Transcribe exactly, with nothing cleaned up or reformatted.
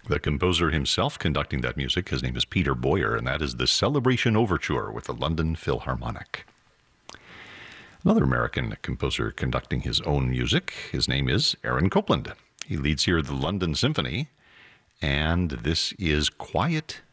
The composer himself conducting that music, his name is Peter Boyer, and that is the Celebration Overture with the London Philharmonic. Another American composer conducting his own music, his name is Aaron Copland. He leads here the London Symphony, and this is Quiet